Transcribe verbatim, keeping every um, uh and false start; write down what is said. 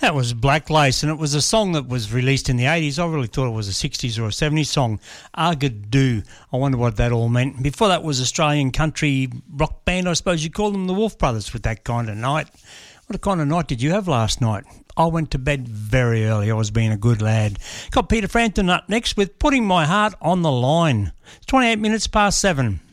That was Black Lace, and it was a song that was released in the eighties. I really thought it was a sixties or a seventies song, Argadoo. I wonder what that all meant. Before that was Australian country rock band, I suppose you call them, the Wolf Brothers, with That Kind of Night. What kind of night did you have last night? I went to bed very early. I was being a good lad. Got Peter Frampton up next with Putting My Heart on the Line. It's twenty-eight minutes past seven.